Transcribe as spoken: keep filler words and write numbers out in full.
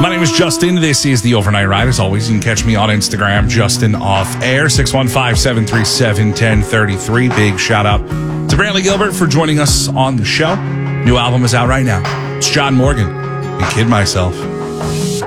My name is Justin. This is The Overnight Ride. As always, you can catch me on Instagram, Justin Off Air, six one five, seven three seven, one zero three three. Big shout out to Brantley Gilbert for joining us on the show. New album is out right now. It's John Morgan and Kid Myself.